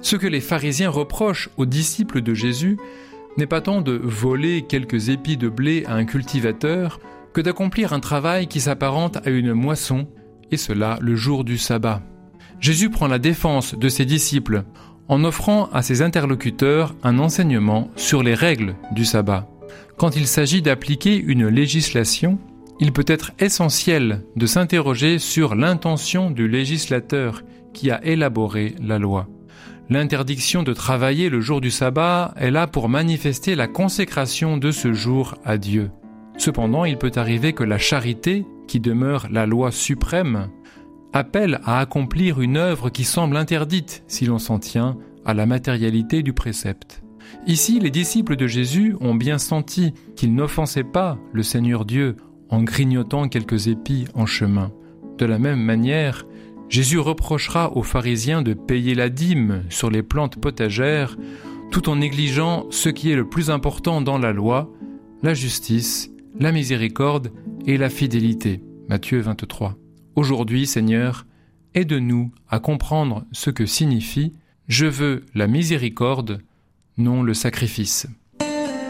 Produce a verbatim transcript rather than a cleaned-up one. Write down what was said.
Ce que les pharisiens reprochent aux disciples de Jésus n'est pas tant de voler quelques épis de blé à un cultivateur que d'accomplir un travail qui s'apparente à une moisson, et cela le jour du sabbat. Jésus prend la défense de ses disciples en offrant à ses interlocuteurs un enseignement sur les règles du sabbat. Quand il s'agit d'appliquer une législation, il peut être essentiel de s'interroger sur l'intention du législateur qui a élaboré la loi. L'interdiction de travailler le jour du sabbat est là pour manifester la consécration de ce jour à Dieu. Cependant, il peut arriver que la charité, qui demeure la loi suprême, appelle à accomplir une œuvre qui semble interdite si l'on s'en tient à la matérialité du précepte. Ici, les disciples de Jésus ont bien senti qu'ils n'offensaient pas le Seigneur Dieu en grignotant quelques épis en chemin. De la même manière, Jésus reprochera aux pharisiens de payer la dîme sur les plantes potagères tout en négligeant ce qui est le plus important dans la loi, la justice, la miséricorde et la fidélité. Matthieu vingt-trois. Aujourd'hui, Seigneur, aide-nous à comprendre ce que signifie « Je veux la miséricorde, non le sacrifice ».